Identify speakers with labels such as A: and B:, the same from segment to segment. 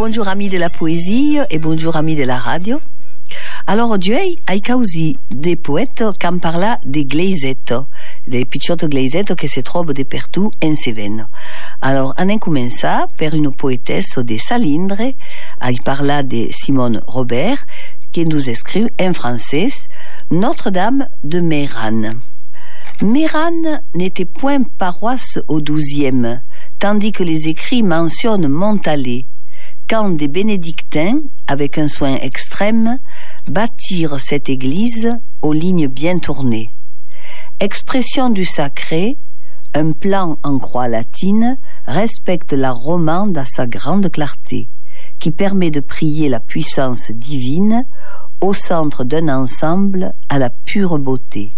A: bonjour amis de la poésie et bonjour amis de la radio. Alors oggi ai causi dei poètes qui parlent des gleisetto, des picciotte gleisetto che si trovano dappertutto in Cévennes. Alors, on a commencé per une poétesse de Salindre, ai parlé de Simone Robert, qui nous écrit en français Notre-Dame de Mérane. Mérane n'était point paroisse au XIIe, tandis que les écrits mentionnent Montalet, quand des bénédictins, avec un soin extrême, bâtirent cette église aux lignes bien tournées. Expression du sacré, un plan en croix latine respecte l'art roman dans sa grande clarté, qui permet de prier la puissance divine au centre d'un ensemble à la pure beauté.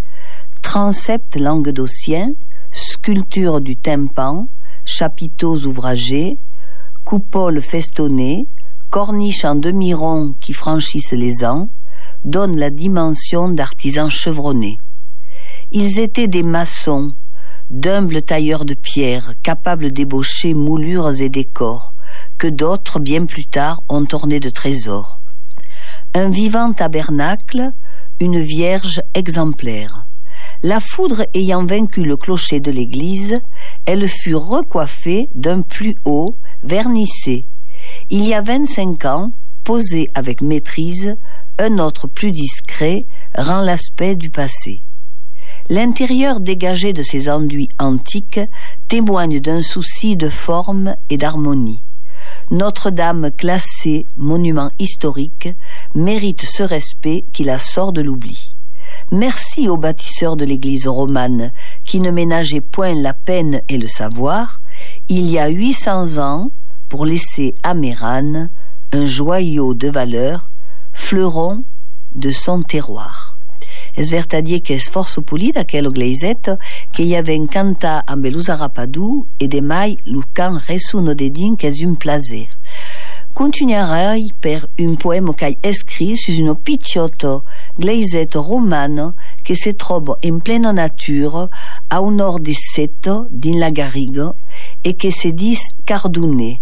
A: Transept languedocien, sculpture du tympan, chapiteaux ouvragés, coupoles festonnées, corniches en demi-rond qui franchissent les ans, donnent la dimension d'artisans chevronnés. Ils étaient des maçons, d'humbles tailleurs de pierre, capables d'ébaucher moulures et décors, que d'autres, bien plus tard, ont ornés de trésors. Un vivant tabernacle, une vierge exemplaire. La foudre ayant vaincu le clocher de l'église, elle fut recoiffée d'un plus haut, vernissé. Il y a 25 ans, posé avec maîtrise, un autre plus discret rend l'aspect du passé. L'intérieur dégagé de ces enduits antiques témoigne d'un souci de forme et d'harmonie. Notre-Dame classée monument historique mérite ce respect qui la sort de l'oubli. Merci aux bâtisseurs de l'église romane qui ne ménageaient point la peine et le savoir, il y a 800 ans, pour laisser à Mérane un joyau de valeur, fleuron de son terroir. Es vertadier che sforzo pulita aquello gleisetto che gli ave incanta amb l'usarapadu e de mai lucan resuno dedin che es un plaisir. Continuerai per un poème qu'hai écrit sur un picciotto gleisetto romano che se trova in plena nature au nord di Setto, din la Garriga, e che se dis Cardounet.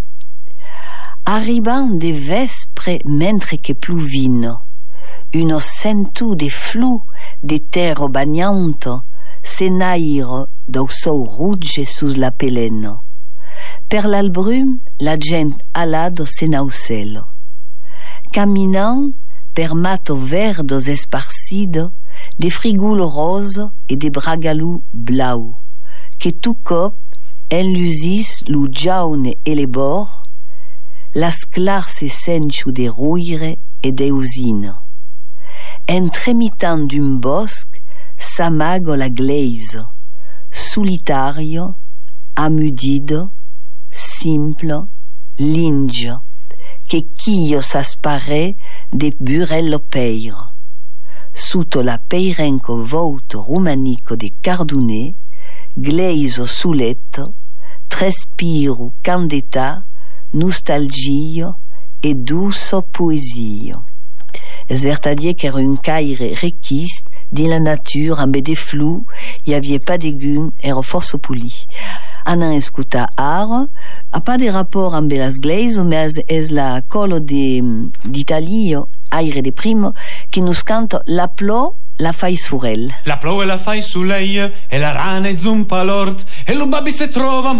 A: Arribant de vespre mentre che pluvino, uno sentu de flu de terra bagnanto se nairo dau sol rugge sus la peleno. Per l'albrum la gent alado se naucelo. Caminant per mato verdos esparcido de frigulo rose e de bragalu blau, che tu cop enlusis lu jaune e le bord, las clars sensu de ruire e de usino. Entremitant d'un bosc s'amago la gleiso, solitario, amudido, simple, lingio, che chio s'aspare de burello peiro. Sotto la peirenco volto romanico de Cardounet, gleiso suletto, trespiro candeta, nostalgio e duso poesio. Es vertadier qu'era un caire requist din la nature amb de flou, y havia pas de gun, era força poli. Anan escuta ara, a pas de rapport amb las gleiso, mais es la colo d'Italio, aire de primo, qui nous canta la plo la fai surel.
B: La plo e la fai su lei, e la rana e zumpa l'ort, e lo babbi se trova